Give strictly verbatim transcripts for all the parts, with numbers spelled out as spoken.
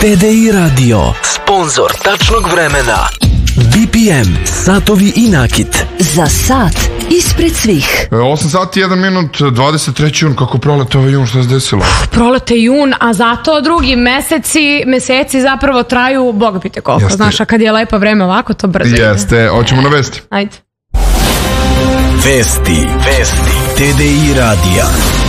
T D I Radio, sponzor tačnog vremena. B P M, satovi i nakit. Za sat ispred svih. osam sati, jedan minut, dvadeset treći jun, kako prolete ovaj jun, što se desilo? Prolete jun, a zato drugi meseci, meseci zapravo traju, Boga pite koliko. Jeste. Znaš, a kad je lepo vreme ovako, to brzo ide. Jeste, hoćemo na vesti. Ajde. Vesti, vesti, T D I radija.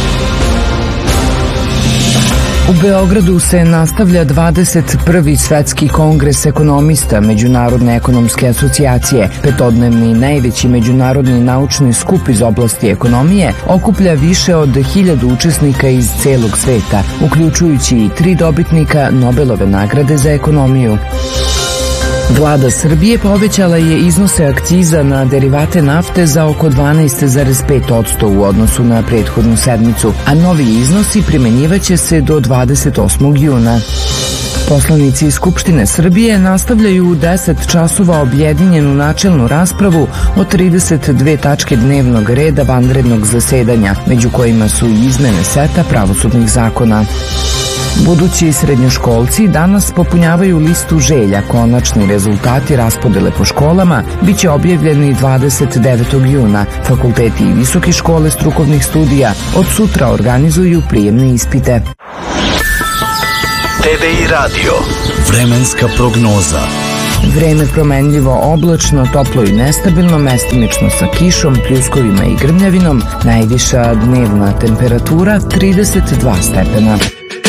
U Beogradu se nastavlja dvadeset prvi svetski kongres ekonomista Međunarodne ekonomske asocijacije. Petodnevni najveći međunarodni naučni skup iz oblasti ekonomije okuplja više od hiljadu učesnika iz celog sveta, uključujući i tri dobitnika Nobelove nagrade za ekonomiju. Vlada Srbije povećala je iznose akciza na derivate nafte za oko dvanaest zarez pet posto u odnosu na prethodnu sedmicu, a novi iznosi primenjivaće se do dvadeset osmog juna. Poslanici Skupštine Srbije nastavljaju u deset časova objedinjenu načelnu raspravu o trideset dve tačke dnevnog reda vanrednog zasedanja, među kojima su i izmene seta pravosudnih zakona. Budući srednjoškolci danas popunjavaju listu želja. Konačni rezultati raspodele po školama biće objavljeni dvadeset devetog juna. Fakulteti i visoke škole strukovnih studija od sutra organizuju prijemne ispite. T D I radio. Vremenska prognoza. Vreme promenljivo, oblačno, toplo i nestabilno, mestimično sa kišom, pljuskovima i grmljavinom. Najviša dnevna temperatura trideset dva stepena.